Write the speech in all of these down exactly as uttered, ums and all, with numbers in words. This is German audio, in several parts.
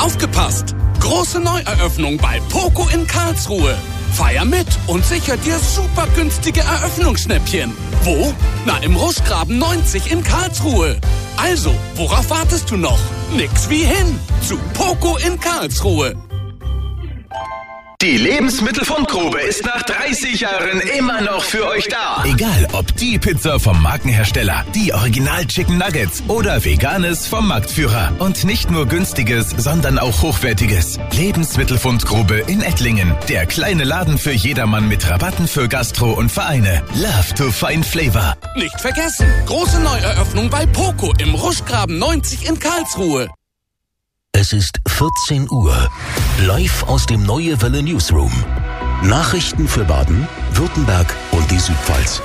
Aufgepasst! Große Neueröffnung bei Poco in Karlsruhe. Feier mit und sicher dir super günstige Eröffnungsschnäppchen. Wo? Na, im Ruschgraben neunzig in Karlsruhe. Also, worauf wartest du noch? Nix wie hin zu Poco in Karlsruhe. Die Lebensmittelfundgrube ist nach dreißig Jahren immer noch für euch da. Egal, ob die Pizza vom Markenhersteller, die Original Chicken Nuggets oder Veganes vom Marktführer. Und nicht nur günstiges, sondern auch hochwertiges. Lebensmittelfundgrube in Ettlingen. Der kleine Laden für jedermann mit Rabatten für Gastro und Vereine. Love to find flavor. Nicht vergessen, große Neueröffnung bei Poco im Ruschgraben neunzig in Karlsruhe. Es ist vierzehn Uhr. Live aus dem Neue Welle Newsroom. Nachrichten für Baden, Württemberg und die Südpfalz.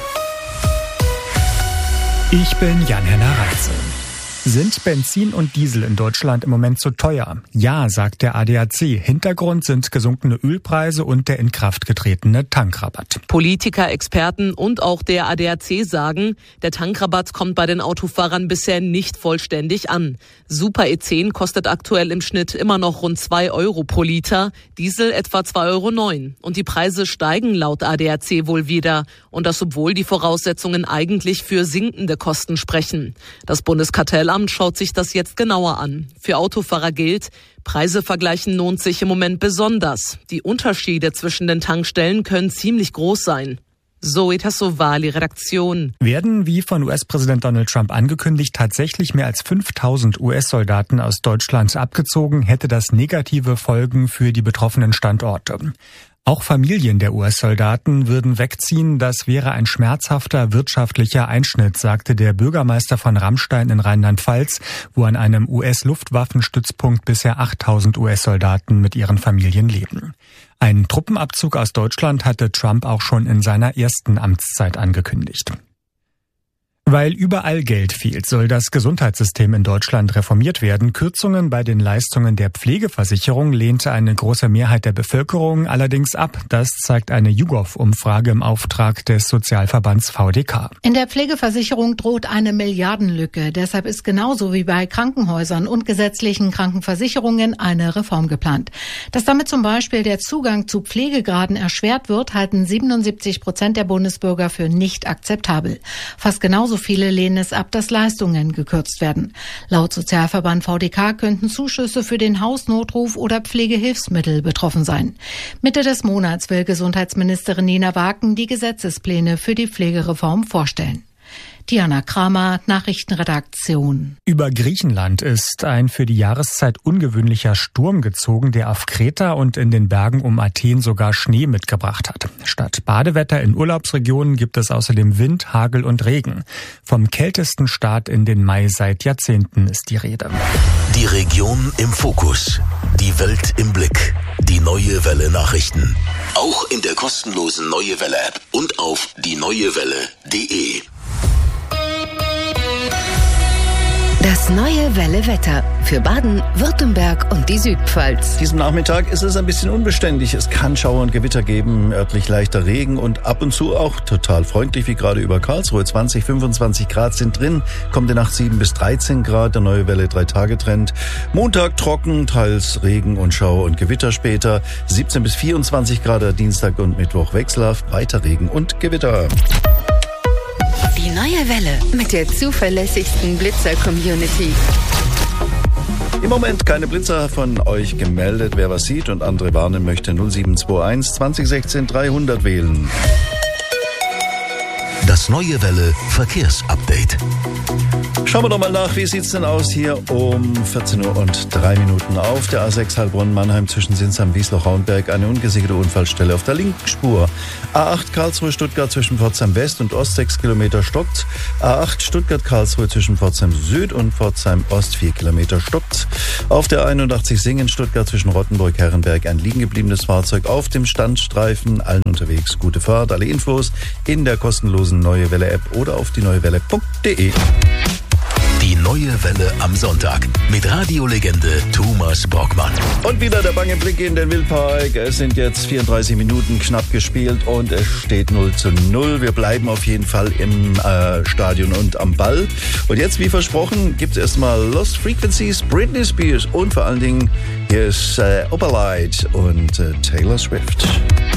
Ich bin Jan-Henner Reitze. Sind Benzin und Diesel in Deutschland im Moment zu teuer? Ja, sagt der A D A C. Hintergrund sind gesunkene Ölpreise und der in Kraft getretene Tankrabatt. Politiker, Experten und auch der A D A C sagen, der Tankrabatt kommt bei den Autofahrern bisher nicht vollständig an. Super E zehn kostet aktuell im Schnitt immer noch rund zwei Euro pro Liter, Diesel etwa zwei Euro neun. Und die Preise steigen laut A D A C wohl wieder. Und das, obwohl die Voraussetzungen eigentlich für sinkende Kosten sprechen. Das Bundeskartellamt schaut sich das jetzt genauer an. Für Autofahrer gilt, Preise vergleichen lohnt sich im Moment besonders. Die Unterschiede zwischen den Tankstellen können ziemlich groß sein. Zoe Tassovali, Redaktion. Werden, wie von U S-Präsident Donald Trump angekündigt, tatsächlich mehr als fünftausend U S-Soldaten aus Deutschland abgezogen, hätte das negative Folgen für die betroffenen Standorte. Auch Familien der U S-Soldaten würden wegziehen. Das wäre ein schmerzhafter wirtschaftlicher Einschnitt, sagte der Bürgermeister von Rammstein in Rheinland-Pfalz, wo an einem U S-Luftwaffenstützpunkt bisher achttausend U S-Soldaten mit ihren Familien leben. Einen Truppenabzug aus Deutschland hatte Trump auch schon in seiner ersten Amtszeit angekündigt. Weil überall Geld fehlt, soll das Gesundheitssystem in Deutschland reformiert werden. Kürzungen bei den Leistungen der Pflegeversicherung lehnte eine große Mehrheit der Bevölkerung allerdings ab. Das zeigt eine YouGov-Umfrage im Auftrag des Sozialverbands V D K. In der Pflegeversicherung droht eine Milliardenlücke. Deshalb ist genauso wie bei Krankenhäusern und gesetzlichen Krankenversicherungen eine Reform geplant. Dass damit zum Beispiel der Zugang zu Pflegegraden erschwert wird, halten siebenundsiebzig Prozent der Bundesbürger für nicht akzeptabel. Fast genauso viele lehnen es ab, dass Leistungen gekürzt werden. Laut Sozialverband V D K könnten Zuschüsse für den Hausnotruf oder Pflegehilfsmittel betroffen sein. Mitte des Monats will Gesundheitsministerin Nina Waken die Gesetzespläne für die Pflegereform vorstellen. Diana Kramer, Nachrichtenredaktion. Über Griechenland ist ein für die Jahreszeit ungewöhnlicher Sturm gezogen, der auf Kreta und in den Bergen um Athen sogar Schnee mitgebracht hat. Statt Badewetter in Urlaubsregionen gibt es außerdem Wind, Hagel und Regen. Vom kältesten Start in den Mai seit Jahrzehnten ist die Rede. Die Region im Fokus. Die Welt im Blick. Die Neue Welle Nachrichten. Auch in der kostenlosen Neue Welle App und auf die neue welle punkt de. Das Neue Welle Wetter für Baden, Württemberg und die Südpfalz. Diesem Nachmittag ist es ein bisschen unbeständig. Es kann Schauer und Gewitter geben, örtlich leichter Regen und ab und zu auch total freundlich, wie gerade über Karlsruhe. zwanzig, fünfundzwanzig Grad sind drin, kommende Nacht sieben bis dreizehn Grad, der Neue Welle drei-Tage-Trend. Montag trocken, teils Regen und Schauer und Gewitter später. siebzehn bis vierundzwanzig Grad, der Dienstag und Mittwoch wechselhaft, weiter Regen und Gewitter. Die Neue Welle mit der zuverlässigsten Blitzer-Community. Im Moment keine Blitzer von euch gemeldet. Wer was sieht und andere warnen möchte, null sieben zwei eins zwanzig sechzehn dreihundert wählen. Das Neue Welle Verkehrsupdate. Schauen wir doch mal nach, wie sieht's denn aus hier um vierzehn Uhr und drei Minuten auf der A sechs Heilbronn-Mannheim zwischen Sinsheim, Wiesloch-Raunberg, eine ungesicherte Unfallstelle auf der linken Spur. A acht Karlsruhe-Stuttgart zwischen Pforzheim West und Ost sechs Kilometer stockt. A acht Stuttgart-Karlsruhe zwischen Pforzheim Süd und Pforzheim Ost vier Kilometer stockt. Auf der einundachtzig Singen-Stuttgart zwischen Rottenburg-Herrenberg ein liegen gebliebenes Fahrzeug auf dem Standstreifen. Allen unterwegs gute Fahrt. Alle Infos in der kostenlosen Neue Welle App oder auf die neue welle punkt de. Die neue Welle am Sonntag mit Radiolegende Thomas Brockmann. Und wieder der bange Blick in den Wildpark. Es sind jetzt vierunddreißig Minuten knapp gespielt und es steht null zu null. Wir bleiben auf jeden Fall im äh, Stadion und am Ball. Und jetzt, wie versprochen, gibt es erstmal Lost Frequencies, Britney Spears und vor allen Dingen hier ist äh, Opalite und äh, Taylor Swift.